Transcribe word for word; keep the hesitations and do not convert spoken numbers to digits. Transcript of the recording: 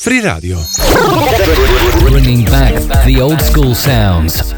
Free Radio. Bringing back the old school sounds.